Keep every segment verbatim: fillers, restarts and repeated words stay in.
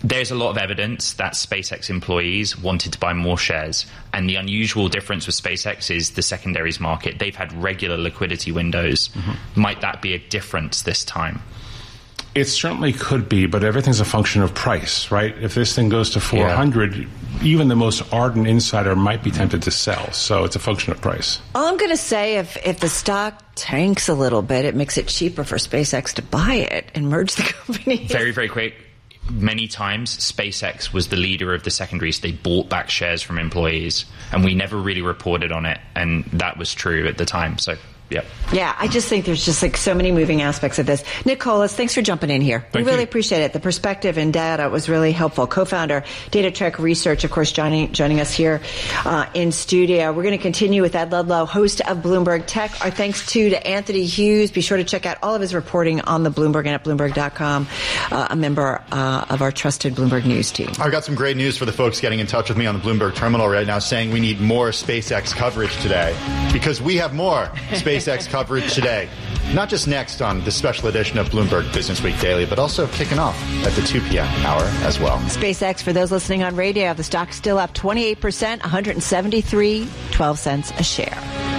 There's a lot of evidence that SpaceX employees wanted to buy more shares. And the unusual difference with SpaceX is the secondaries market. They've had regular liquidity windows. Mm-hmm. Might that be a difference this time? It certainly could be, but everything's a function of price, right? If this thing goes to four hundred, yeah. even the most ardent insider might be tempted to sell. So it's a function of price. All I'm going to say, if, if the stock tanks a little bit, it makes it cheaper for SpaceX to buy it and merge the company. Very, very quick. Many times, SpaceX was the leader of the secondaries. They bought back shares from employees, and we never really reported on it, and that was true at the time. So, yeah. Yeah, I just think there's just like so many moving aspects of this. Nick Colas, thanks for jumping in here. Thank we really you. appreciate it. The perspective and data was really helpful. Co-founder, Data Trek Research, of course, joining, joining us here uh, in studio. We're going to continue with Ed Ludlow, host of Bloomberg Tech. Our thanks, too, to Anthony Hughes. Be sure to check out all of his reporting on the Bloomberg and at Bloomberg dot com, uh, a member uh, of our trusted Bloomberg News team. I've got some great news for the folks getting in touch with me on the Bloomberg terminal right now saying we need more SpaceX coverage today because we have more SpaceX coverage today. Today. Not just next on the special edition of Bloomberg Business Week Daily, but also kicking off at the two p.m. hour as well. SpaceX, for those listening on radio, the stock's still up twenty-eight percent, one hundred seventy-three dollars and twelve cents a share.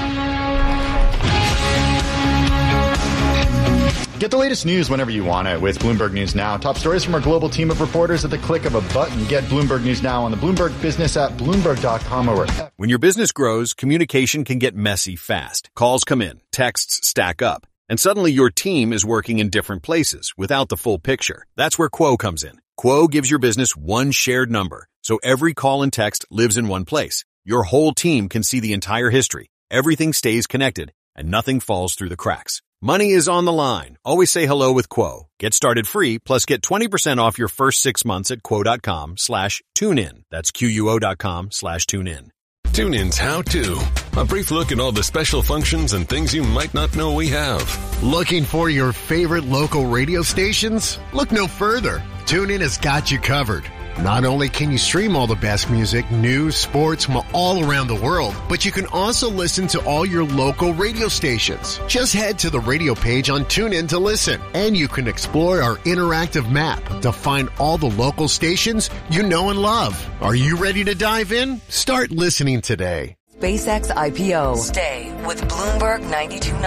Get the latest news whenever you want it with Bloomberg News Now. Top stories from our global team of reporters at the click of a button. Get Bloomberg News Now on the Bloomberg Business app, Bloomberg dot com or wherever. When your business grows, communication can get messy fast. Calls come in, texts stack up, and suddenly your team is working in different places without the full picture. That's where Quo comes in. Quo gives your business one shared number, so every call and text lives in one place. Your whole team can see the entire history. Everything stays connected, and nothing falls through the cracks. Money is on the line. Always say hello with Quo. Get started free, plus get twenty percent off your first six months at quo.com slash tune in. That's Q-U-O dot com slash tune in. TuneIn's How To. A brief look at all the special functions and things you might not know we have. Looking for your favorite local radio stations? Look no further. TuneIn has got you covered. Not only can you stream all the best music, news, sports from all around the world, but you can also listen to all your local radio stations. Just head to the radio page on TuneIn to listen, and you can explore our interactive map to find all the local stations you know and love. Are you ready to dive in? Start listening today. SpaceX I P O. Stay with Bloomberg ninety-two point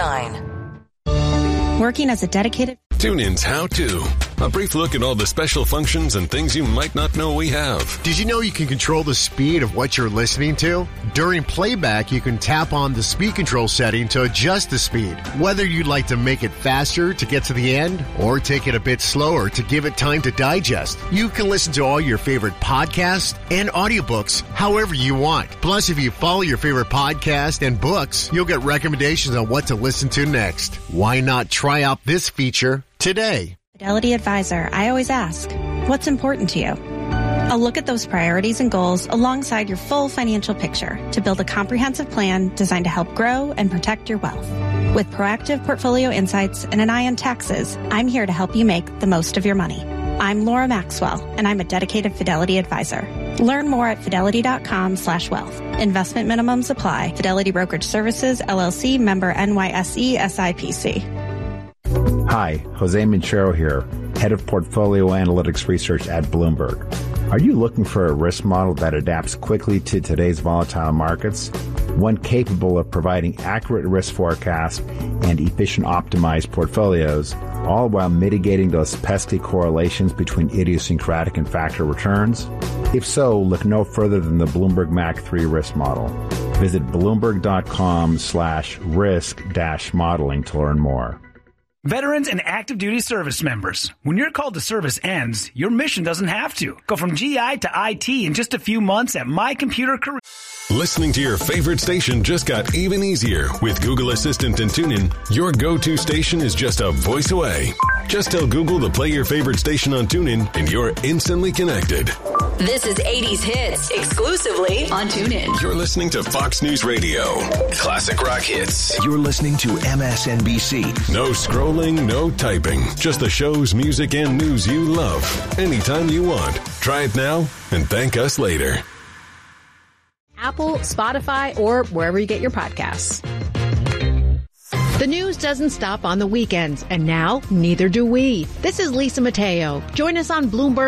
nine. Working as a dedicated... TuneIn's How To. A brief look at all the special functions and things you might not know we have. Did you know you can control the speed of what you're listening to? During playback, you can tap on the speed control setting to adjust the speed. Whether you'd like to make it faster to get to the end or take it a bit slower to give it time to digest, you can listen to all your favorite podcasts and audiobooks however you want. Plus, if you follow your favorite podcast and books, you'll get recommendations on what to listen to next. Why not try out this feature today? Fidelity Advisor, I always ask, what's important to you? I'll look at those priorities and goals alongside your full financial picture to build a comprehensive plan designed to help grow and protect your wealth. With proactive portfolio insights and an eye on taxes, I'm here to help you make the most of your money. I'm Laura Maxwell, and I'm a dedicated Fidelity Advisor. Learn more at fidelity.com slash wealth. Investment minimums apply. Fidelity Brokerage Services, L L C, member N Y S E, S I P C. Hi, Jose Minchero here, Head of Portfolio Analytics Research at Bloomberg. Are you looking for a risk model that adapts quickly to today's volatile markets? One capable of providing accurate risk forecasts and efficient optimized portfolios, all while mitigating those pesky correlations between idiosyncratic and factor returns? If so, look no further than the Bloomberg M A C three risk model. Visit bloomberg.com slash risk dash modeling to learn more. Veterans and active duty service members, when your call to service ends, your mission doesn't have to. Go from G I to I T in just a few months at My Computer Career. Listening to your favorite station just got even easier. With Google Assistant and TuneIn, your go-to station is just a voice away. Just tell Google to play your favorite station on TuneIn and you're instantly connected. This is eighties Hits, exclusively on TuneIn. You're listening to Fox News Radio. Classic rock hits. You're listening to M S N B C. No scrolling, no typing. Just the shows, music, and news you love. Anytime you want. Try it now and thank us later. Apple, Spotify, or wherever you get your podcasts. The news doesn't stop on the weekends, and now neither do we. This is Lisa Mateo. Join us on Bloomberg